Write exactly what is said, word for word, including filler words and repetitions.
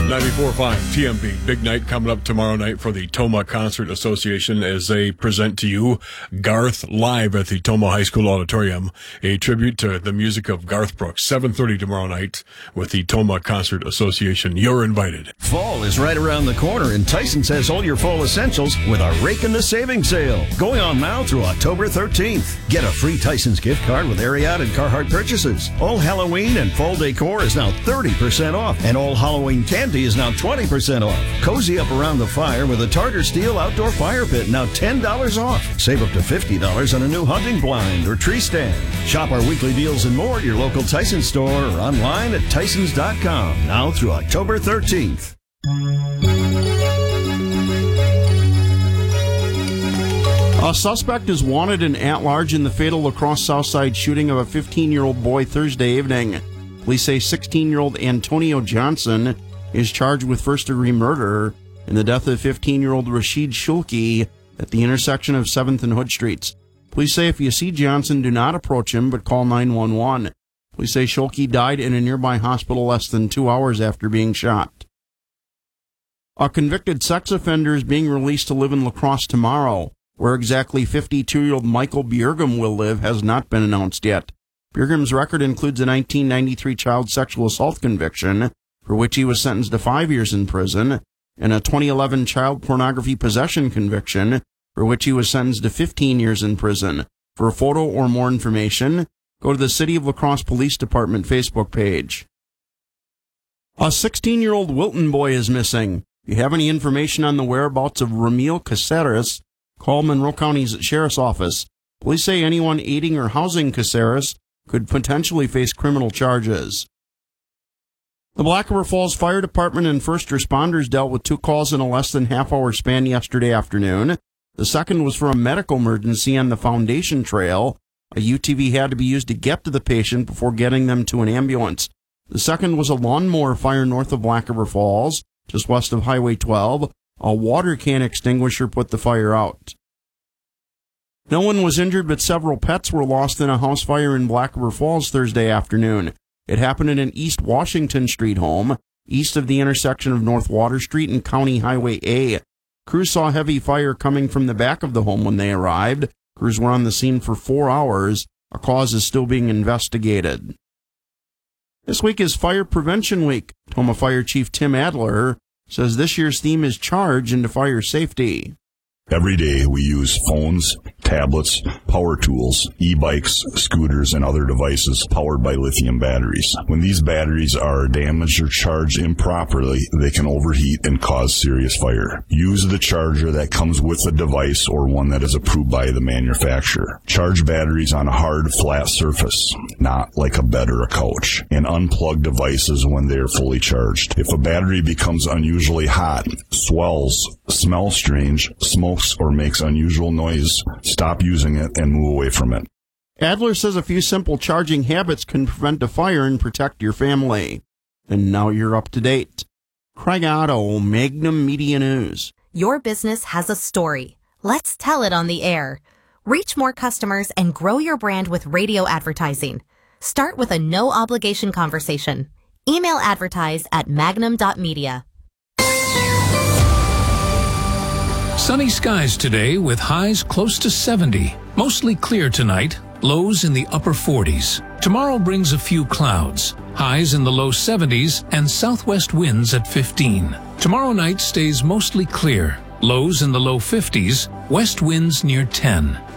ninety-four point five T M B. Big night coming up tomorrow night for the Toma Concert Association as they present to you Garth live at the Toma High School Auditorium, a tribute to the music of Garth Brooks. seven thirty tomorrow night with the Toma Concert Association. You're invited. Fall is right around the corner, and Tyson's has all your fall essentials with our Rake in the Savings Sale. Going on now through October thirteenth. Get a free Tyson's gift card with Ariat and Carhartt purchases. All Halloween and fall decor is now thirty percent off, and all Halloween candy is now twenty percent off. Cozy up around the fire with a Tartar Steel outdoor fire pit, now ten dollars off. Save up to fifty dollars on a new hunting blind or tree stand. Shop our weekly deals and more at your local Tyson's store or online at tysons dot com, now through October thirteenth. A suspect is wanted and at large in the fatal La Crosse Southside shooting of a fifteen-year-old boy Thursday evening. Police say sixteen-year-old Antonio Johnson is charged with first-degree murder in the death of fifteen-year-old Rashid Shulki at the intersection of seventh and Hood Streets. Police say if you see Johnson, do not approach him, but call nine one one. Police say Shulki died in a nearby hospital less than two hours after being shot. A convicted sex offender is being released to live in La Crosse tomorrow. Where exactly fifty-two-year-old Michael Bjergum will live has not been announced yet. Bjergum's record includes a nineteen ninety-three child sexual assault conviction, for which he was sentenced to five years in prison, and a twenty eleven child pornography possession conviction, for which he was sentenced to fifteen years in prison. For a photo or more information, go to the City of La Crosse Police Department Facebook page. A sixteen-year-old Wilton boy is missing. If you have any information on the whereabouts of Ramil Caceres, call Monroe County's Sheriff's Office. Police say anyone aiding or housing Caceres could potentially face criminal charges. The Black River Falls Fire Department and first responders dealt with two calls in a less than half-hour span yesterday afternoon. The second was for a medical emergency on the Foundation Trail. A U T V had to be used to get to the patient before getting them to an ambulance. The second was a lawnmower fire north of Black River Falls, just west of Highway twelve. A water can extinguisher put the fire out. No one was injured, but several pets were lost in a house fire in Black River Falls Thursday afternoon. It happened in an East Washington Street home, east of the intersection of North Water Street and County Highway A. Crews saw heavy fire coming from the back of the home when they arrived. Crews were on the scene for four hours. A cause is still being investigated. This week is Fire Prevention Week. Toma Fire Chief Tim Adler says this year's theme is Charge into Fire Safety. Every day we use phones, tablets, power tools, e-bikes, scooters, and other devices powered by lithium batteries. When these batteries are damaged or charged improperly, they can overheat and cause serious fire. Use the charger that comes with the device or one that is approved by the manufacturer. Charge batteries on a hard, flat surface, not like a bed or a couch, and unplug devices when they are fully charged. If a battery becomes unusually hot, swells, smells strange, smokes, or makes unusual noise, stop using it and move away from it. Adler says a few simple charging habits can prevent a fire and protect your family. And now you're up to date. Craig Otto, Magnum Media News. Your business has a story. Let's tell it on the air. Reach more customers and grow your brand with radio advertising. Start with a no-obligation conversation. Email advertise at magnum dot media. Sunny skies today with highs close to seventy. Mostly clear tonight, lows in the upper forties. Tomorrow brings a few clouds, highs in the low seventies and southwest winds at fifteen. Tomorrow night stays mostly clear, lows in the low fifties, west winds near ten.